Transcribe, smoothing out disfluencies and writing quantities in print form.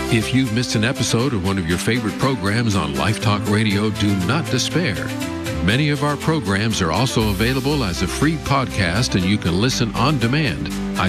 If you've missed an episode of one of your favorite programs on Life Talk Radio, do not despair. Many of our programs are also available as a free podcast, and you can listen on demand.